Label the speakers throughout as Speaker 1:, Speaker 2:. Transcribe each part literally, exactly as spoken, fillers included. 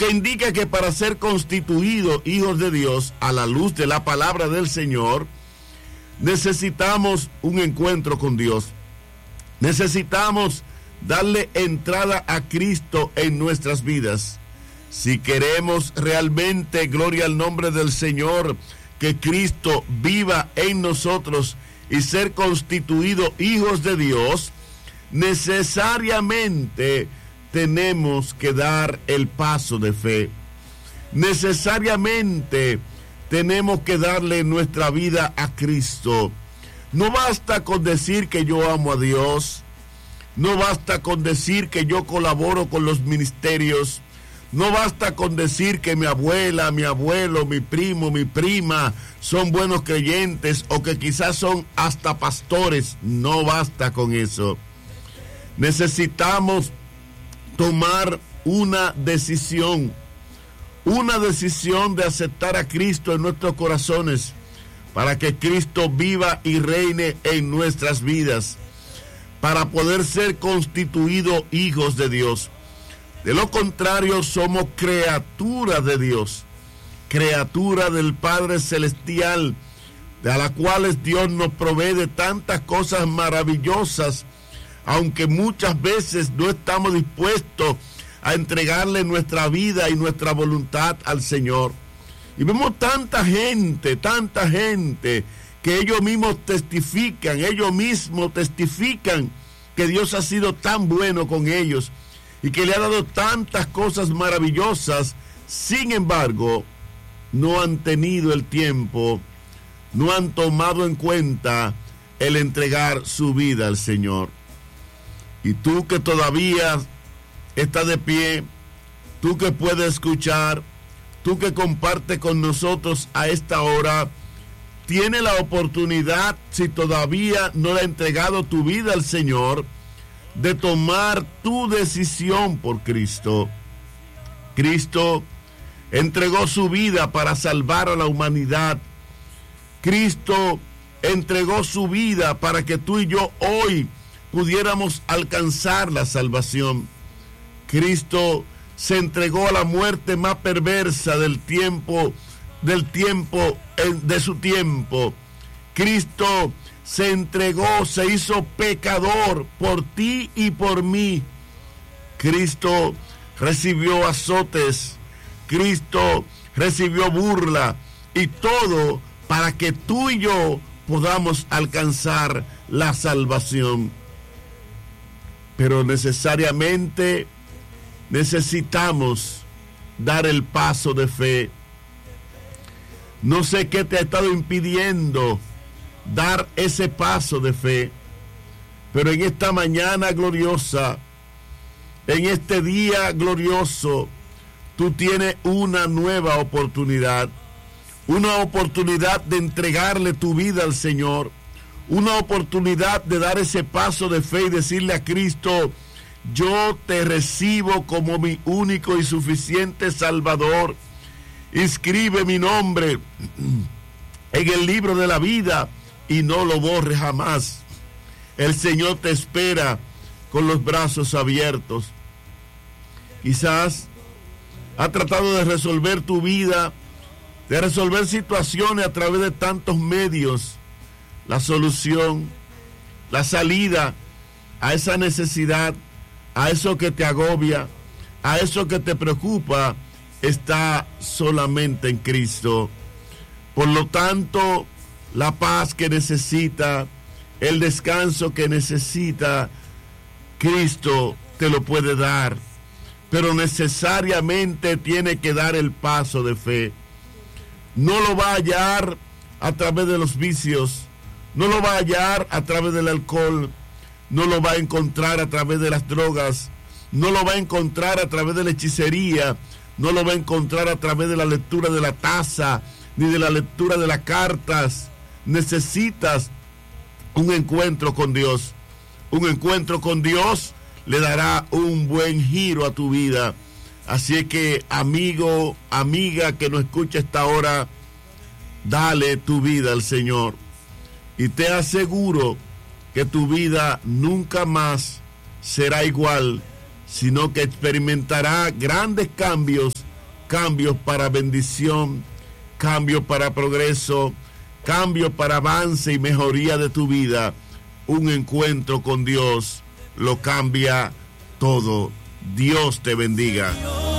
Speaker 1: que indica que para ser constituidos hijos de Dios a la luz de la palabra del Señor, necesitamos un encuentro con Dios. Necesitamos darle entrada a Cristo en nuestras vidas. Si queremos realmente, gloria al nombre del Señor, que Cristo viva en nosotros y ser constituidos hijos de Dios, necesariamente tenemos que dar el paso de fe. Necesariamente tenemos que darle nuestra vida a Cristo. No basta con decir que yo amo a Dios. No basta con decir que yo colaboro con los ministerios. No basta con decir que mi abuela, mi abuelo, mi primo, mi prima son buenos creyentes o que quizás son hasta pastores. No basta con eso. Necesitamos tomar una decisión, una decisión de aceptar a Cristo en nuestros corazones para que Cristo viva y reine en nuestras vidas, para poder ser constituidos hijos de Dios. De lo contrario, somos criaturas de Dios, criatura del Padre Celestial, de a las cuales Dios nos provee de tantas cosas maravillosas, aunque muchas veces no estamos dispuestos a entregarle nuestra vida y nuestra voluntad al Señor. Y vemos tanta gente, tanta gente, que ellos mismos testifican, ellos mismos testifican que Dios ha sido tan bueno con ellos y que le ha dado tantas cosas maravillosas. Sin embargo, no han tenido el tiempo, no han tomado en cuenta el entregar su vida al Señor. Y tú que todavía estás de pie, tú que puedes escuchar, tú que compartes con nosotros a esta hora, tienes la oportunidad, si todavía no le has entregado tu vida al Señor, de tomar tu decisión por Cristo. Cristo entregó su vida para salvar a la humanidad. Cristo entregó su vida para que tú y yo hoy pudiéramos alcanzar la salvación. Cristo se entregó a la muerte más perversa del tiempo, del tiempo, de su tiempo. Cristo se entregó, se hizo pecador por ti y por mí. Cristo recibió azotes, Cristo recibió burla, y todo para que tú y yo podamos alcanzar la salvación. Pero necesariamente necesitamos dar el paso de fe. No sé qué te ha estado impidiendo dar ese paso de fe, pero en esta mañana gloriosa, en este día glorioso, tú tienes una nueva oportunidad, una oportunidad de entregarle tu vida al Señor, una oportunidad de dar ese paso de fe y decirle a Cristo: yo te recibo como mi único y suficiente Salvador. Inscribe mi nombre en el libro de la vida y no lo borres jamás. El Señor te espera con los brazos abiertos. Quizás ha tratado de resolver tu vida, de resolver situaciones a través de tantos medios. La solución, la salida a esa necesidad, a eso que te agobia, a eso que te preocupa, está solamente en Cristo. Por lo tanto, la paz que necesita, el descanso que necesita, Cristo te lo puede dar, pero necesariamente tiene que dar el paso de fe. No lo va a hallar a través de los vicios, no lo va a hallar a través del alcohol, no lo va a encontrar a través de las drogas, no lo va a encontrar a través de la hechicería, no lo va a encontrar a través de la lectura de la taza, ni de la lectura de las cartas. Necesitas un encuentro con Dios. Un encuentro con Dios le dará un buen giro a tu vida. Así que, amigo, amiga que nos escucha esta hora, dale tu vida al Señor. Y te aseguro que tu vida nunca más será igual, sino que experimentará grandes cambios cambios para bendición, cambios para progreso, cambios para avance y mejoría de tu vida. Un encuentro con Dios lo cambia todo. Dios te bendiga.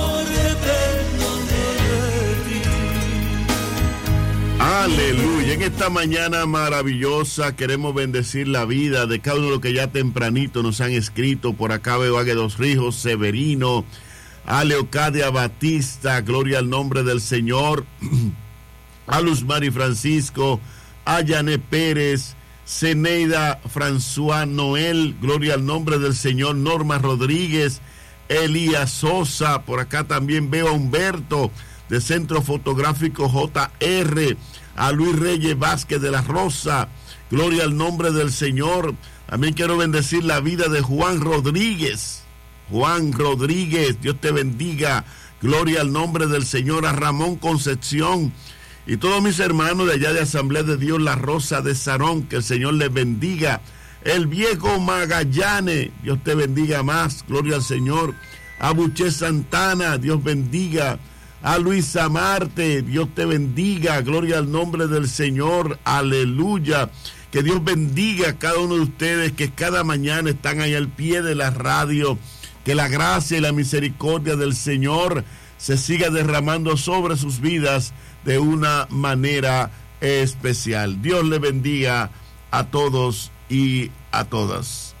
Speaker 1: Aleluya. En esta mañana maravillosa queremos bendecir la vida de cada uno de los que ya tempranito nos han escrito. Por acá veo a Dos Rijos, Severino, a Leocadia Batista, gloria al nombre del Señor, a Luz Mari Francisco, a Yané Pérez, Zeneida François Noel, gloria al nombre del Señor, Norma Rodríguez, Elías Sosa, por acá también veo a Humberto de Centro Fotográfico J R, a Luis Reyes Vázquez de la Rosa, gloria al nombre del Señor. También quiero bendecir la vida de Juan Rodríguez, Juan Rodríguez, Dios te bendiga, gloria al nombre del Señor, a Ramón Concepción y todos mis hermanos de allá de Asamblea de Dios La Rosa de Sarón, que el Señor les bendiga. El viejo Magallanes, Dios te bendiga más, gloria al Señor. A Buché Santana, Dios bendiga. A Luisa Marte, Dios te bendiga, gloria al nombre del Señor, aleluya. Que Dios bendiga a cada uno de ustedes que cada mañana están ahí al pie de la radio. Que la gracia y la misericordia del Señor se siga derramando sobre sus vidas de una manera especial. Dios le bendiga a todos y a todas.